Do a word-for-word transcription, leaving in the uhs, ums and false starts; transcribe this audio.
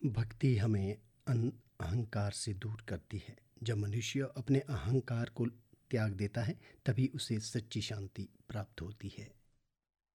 भक्ति हमें अन अहंकार से दूर करती है। जब मनुष्य अपने अहंकार को त्याग देता है तभी उसे सच्ची शांति प्राप्त होती है।